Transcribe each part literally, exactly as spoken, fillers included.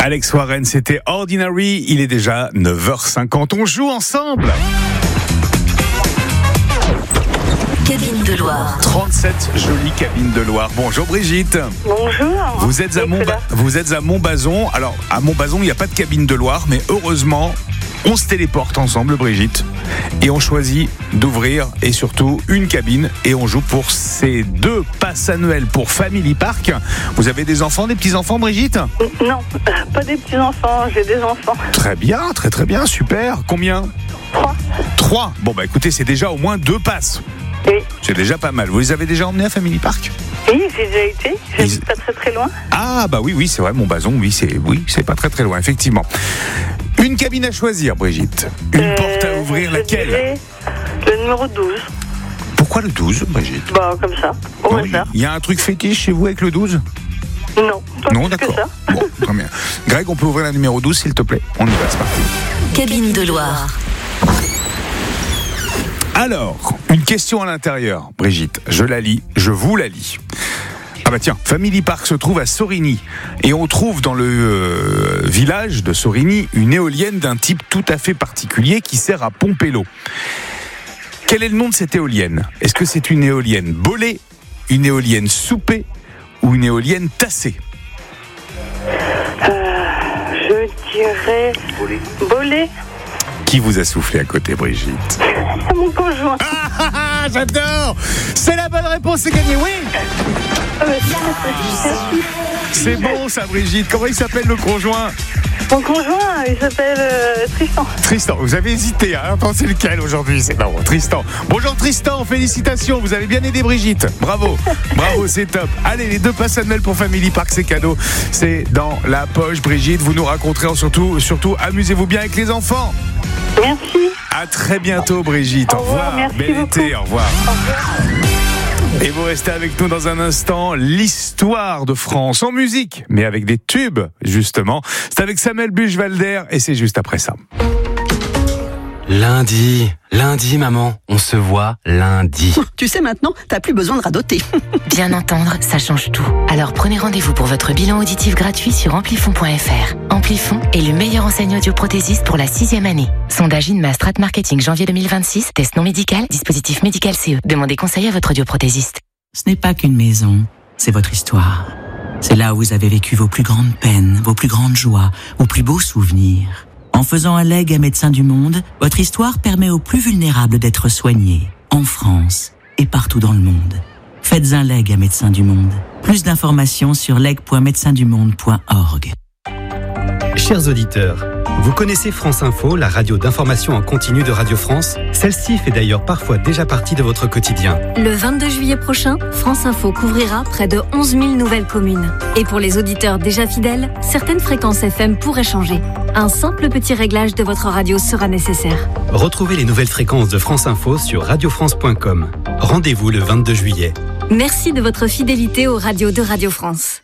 Alex Warren, c'était Ordinary. Il est déjà neuf heures cinquante. On joue ensemble. Cabine de Loire. trente-sept jolies cabines de Loire. Bonjour Brigitte. Bonjour. Vous êtes à, Montba- vous êtes à Montbazon. Alors, à Montbazon, il n'y a pas de cabine de Loire, mais heureusement, on se téléporte ensemble, Brigitte. Et on choisit d'ouvrir, et surtout, une cabine. Et on joue pour ces deux passes annuelles pour Family Park. Vous avez des enfants, des petits-enfants, Brigitte ? Non, pas des petits-enfants, j'ai des enfants. Très bien, très très bien, super. Combien ? Trois. Trois. Bon, bah écoutez, c'est déjà au moins deux passes. Oui. C'est déjà pas mal. Vous les avez déjà emmenés à Family Park ? Oui, j'ai déjà été. J'habite Ils... pas très très loin. Ah bah oui, oui, c'est vrai, Montbazon, oui, c'est oui, c'est pas très très loin, effectivement. Une cabine à choisir, Brigitte. Une Euh, porte à ouvrir, je laquelle ? dirais Le numéro douze. Pourquoi le douze, Brigitte ? Bah, comme ça, au Non, hasard. il y a un truc fétiche chez vous avec le douze ? Non, pas Non, plus que d'accord. ça. Bon, très bien. Greg, on peut ouvrir la numéro douze, s'il te plaît ? On y va, c'est parti. Cabine de Loire. Alors, une question à l'intérieur, Brigitte. Je la lis, je vous la lis. Ah bah tiens, Family Park se trouve à Sorigny. Et on trouve dans le euh, village de Sorigny une éolienne d'un type tout à fait particulier qui sert à pomper l'eau. Quel est le nom de cette éolienne ? Est-ce que c'est une éolienne bolée, une éolienne soupée ou une éolienne tassée ? Je dirais. Bolé. Bolé. Qui vous a soufflé à côté, Brigitte ? C'est mon conjoint. Ah, ah, ah, j'adore ! C'est la bonne réponse, c'est gagné, oui ! Ah, bah, c'est- C'est bon ça, Brigitte. Comment il s'appelle le conjoint ? Mon conjoint, il s'appelle euh, Tristan. Tristan, vous avez hésité, hein ? Pensez lequel aujourd'hui ? C'est non, Tristan. Bonjour Tristan, félicitations, vous avez bien aidé Brigitte. Bravo, bravo, c'est top. Allez, les deux passes annuelles pour Family Park, c'est cadeau. C'est dans la poche, Brigitte. Vous nous raconterez surtout, surtout, amusez-vous bien avec les enfants. Merci. À très bientôt, Brigitte. Au revoir, revoir. merci Bel beaucoup. été, au revoir. Au revoir. Et vous restez avec nous dans un instant, l'histoire de France en musique, mais avec des tubes, justement. C'est avec Samuel Buchwalder et c'est juste après ça. Lundi, lundi maman, on se voit lundi. Tu sais maintenant, t'as plus besoin de radoter. Bien entendre, ça change tout. Alors prenez rendez-vous pour votre bilan auditif gratuit sur amplifon point f r. Amplifon est le meilleur enseigne audioprothésiste pour la sixième année. Sondage Inma Strat Marketing janvier deux mille vingt-six, test non médical, dispositif médical C E. Demandez conseil à votre audioprothésiste. Ce n'est pas qu'une maison, c'est votre histoire. C'est là où vous avez vécu vos plus grandes peines, vos plus grandes joies, vos plus beaux souvenirs. En faisant un legs à Médecins du Monde, votre histoire permet aux plus vulnérables d'être soignés, en France et partout dans le monde. Faites un leg à Médecins du Monde. Plus d'informations sur leg point médecins du monde point org. Chers auditeurs, vous connaissez France Info, la radio d'information en continu de Radio France ? Celle-ci fait d'ailleurs parfois déjà partie de votre quotidien. Le vingt-deux juillet prochain, France Info couvrira près de onze mille nouvelles communes. Et pour les auditeurs déjà fidèles, certaines fréquences F M pourraient changer. Un simple petit réglage de votre radio sera nécessaire. Retrouvez les nouvelles fréquences de France Info sur radio france point com. Rendez-vous le vingt-deux juillet. Merci de votre fidélité aux radios de Radio France.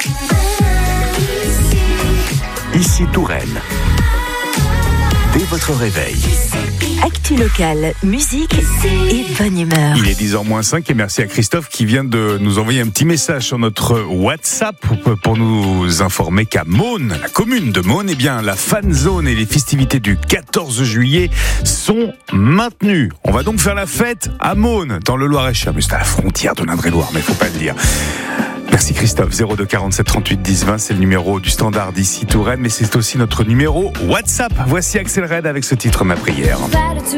Ici Touraine. Dès votre réveil. Actu locale, musique et bonne humeur. Il est dix heures moins cinq et merci à Christophe qui vient de nous envoyer un petit message sur notre WhatsApp pour, pour nous informer qu'à Mosnes, la commune de Mosnes, eh bien, la fan zone et les festivités du quatorze juillet sont maintenues. On va donc faire la fête à Mosnes, dans le Loir-et-Cher. Mais c'est à la frontière de l'Indre-et-Loire, mais il ne faut pas le dire. Merci Christophe, zéro deux quarante-sept trente-huit dix vingt, c'est le numéro du standard d'ici Touraine, mais c'est aussi notre numéro WhatsApp. Voici Axel Red avec ce titre, Ma prière.